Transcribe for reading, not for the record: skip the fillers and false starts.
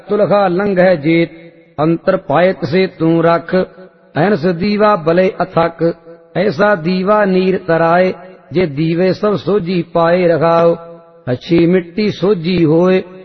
तुलखा लंघ है जेत, अंतर पाए तसे तू रख। अहनस दीवा भले अथक, ऐसा दीवा नीर तराए, जे दीवे सब सोझी पाए रखाओ। अच्छी मिट्टी सोझी होए,